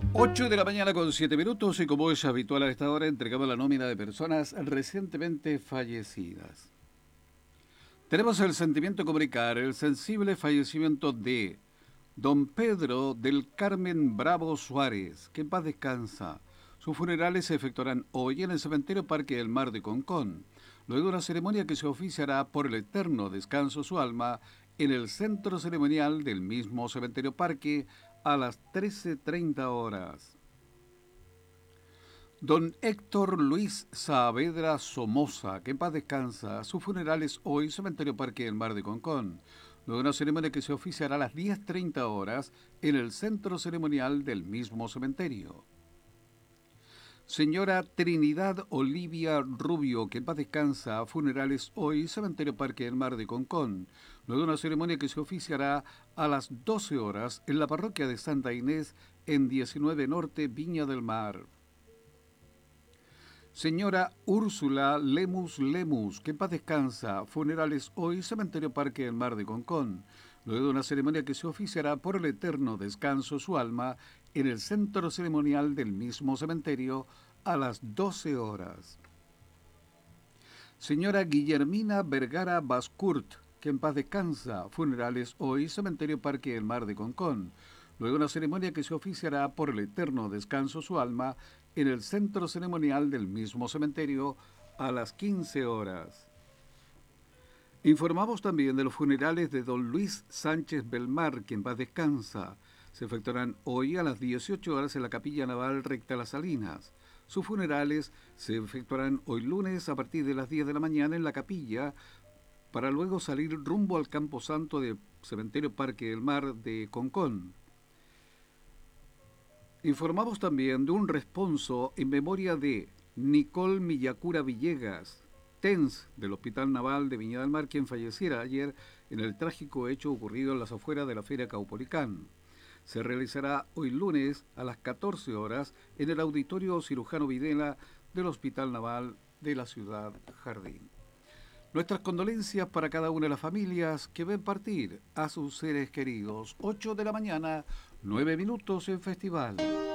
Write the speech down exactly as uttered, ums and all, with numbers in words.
ocho de la mañana con siete minutos y como es habitual a esta hora entregamos la nómina de personas recientemente fallecidas. Tenemos el sentimiento de comunicar el sensible fallecimiento de don Pedro del Carmen Bravo Suárez, que en paz descansa. Sus funerales se efectuarán hoy en el cementerio Parque del Mar de Concón, luego de una ceremonia que se oficiará por el eterno descanso de su alma en el centro ceremonial del mismo cementerio Parque a las trece treinta horas. Don Héctor Luis Saavedra Somoza, que en paz descansa, su funeral es hoy, Cementerio Parque del Mar de Concón, luego de una ceremonia que se oficiará a las diez treinta horas en el centro ceremonial del mismo cementerio. Señora Trinidad Olivia Rubio, que en paz descansa, funerales hoy, Cementerio Parque del Mar de Concón, luego de una ceremonia que se oficiará a las doce horas en la parroquia de Santa Inés en diecinueve Norte, Viña del Mar. Señora Úrsula Lemus Lemus, que en paz descansa, funerales hoy, Cementerio Parque del Mar de Concón, luego de una ceremonia que se oficiará por el eterno descanso de su alma en el centro ceremonial del mismo cementerio a las doce horas. Señora Guillermina Vergara Bascurt, que en paz descansa, funerales hoy, Cementerio Parque del Mar de Concón, luego de una ceremonia que se oficiará por el eterno descanso de su alma en el centro ceremonial del mismo cementerio a las quince horas. Informamos también de los funerales de don Luis Sánchez Belmar, que en paz descansa. Se efectuarán hoy a las dieciocho horas en la Capilla Naval Recta Las Salinas. Sus funerales se efectuarán hoy lunes a partir de las diez de la mañana en la capilla, para luego salir rumbo al Campo Santo de Cementerio Parque del Mar de Concón. Informamos también de un responso en memoria de Nicole Millacura Villegas, T E N S del Hospital Naval de Viña del Mar, quien falleciera ayer en el trágico hecho ocurrido en las afueras de la Feria Caupolicán. Se realizará hoy lunes a las catorce horas en el Auditorio Cirujano Videla del Hospital Naval de la Ciudad Jardín. Nuestras condolencias para cada una de las familias que ven partir a sus seres queridos. ocho de la mañana, nueve minutos en Festival.